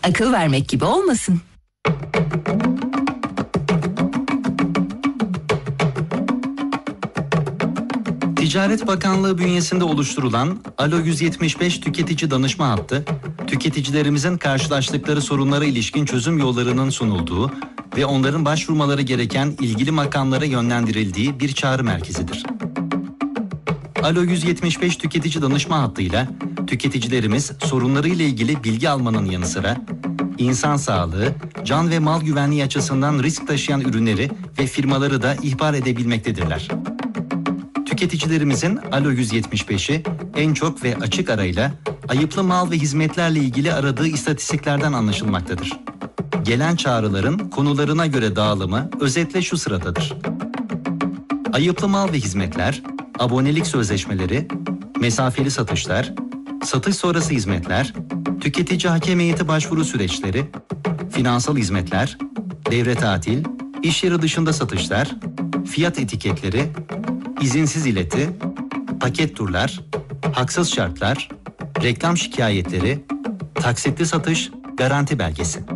Akıl vermek gibi olmasın. Ticaret Bakanlığı bünyesinde oluşturulan Alo 175 tüketici danışma hattı, tüketicilerimizin karşılaştıkları sorunlara ilişkin çözüm yollarının sunulduğu ve onların başvurmaları gereken ilgili makamlara yönlendirildiği bir çağrı merkezidir. Alo 175 tüketici danışma hattıyla tüketicilerimiz sorunlarıyla ilgili bilgi almanın yanı sıra insan sağlığı, can ve mal güvenliği açısından risk taşıyan ürünleri ve firmaları da ihbar edebilmektedirler. Tüketicilerimizin Alo 175'i en çok ve açık arayla ayıplı mal ve hizmetlerle ilgili aradığı istatistiklerden anlaşılmaktadır. Gelen çağrıların konularına göre dağılımı özetle şu sıradadır. Ayıplı mal ve hizmetler, abonelik sözleşmeleri, mesafeli satışlar, satış sonrası hizmetler, tüketici hakem heyeti başvuru süreçleri, finansal hizmetler, devre tatil, iş yeri dışında satışlar, fiyat etiketleri, izinsiz ileti, paket turlar, haksız şartlar, reklam şikayetleri, taksitli satış, garanti belgesi.